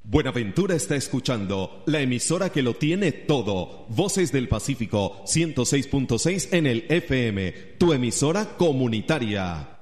Buenaventura está escuchando la emisora que lo tiene todo. Voces del Pacífico 106.6 en el FM, tu emisora comunitaria.